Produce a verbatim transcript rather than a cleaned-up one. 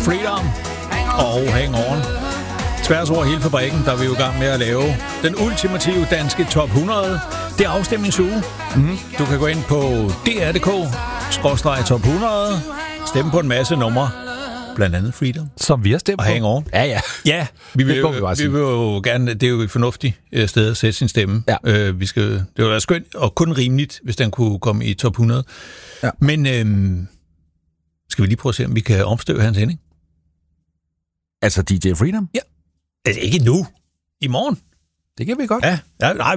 Freedom og Hang On. Tværs over hele fabrikken, der er vi jo i gang med at lave den ultimative danske top hundrede. Det er afstemningsuge. Mm. Du kan gå ind på d r punktum d k skråstreg top hundrede, stemme på en masse numre, blandt andet Freedom. Som vi har stemt og på. Hang On. Ja, ja. Ja, vi vil, vi jo, vi vil jo gerne, det er jo et fornuftigt sted at sætte sin stemme. Ja. Øh, vi skal, det ville være skønt og kun rimeligt, hvis den kunne komme i top hundrede. Ja. Men øhm, skal vi lige prøve at se, om vi kan omstøve hans hænding? Altså D J Freedom? Ja. Altså ikke nu. I morgen. Det kan vi godt. Ja, ja nej,